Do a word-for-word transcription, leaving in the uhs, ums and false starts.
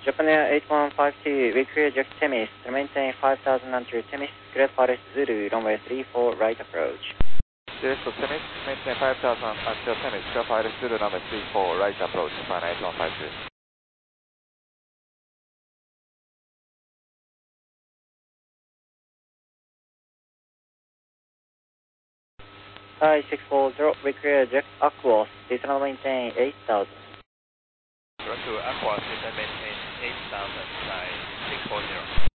Japan Air eight one five two, require Jack Temis to maintain five thousand until Temis, Great Forest Zulu, runway three four, right approach. Yes, so Temis, maintain five thousand until Temis, Great Forest Zulu, runway three four, right approach, Japan eight one five two. Hi, six four zero, require Jack Aquos, descend maintain eight thousand. Direct to Aquas, descend maintain eight thousand, flight six four zero.